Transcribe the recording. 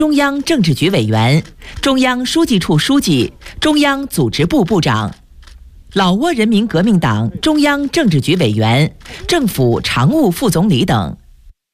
中央政治局委员、中央书记处书记、中央组织部部长。老挝人民革命党中央政治局委员、政府常务副总理等。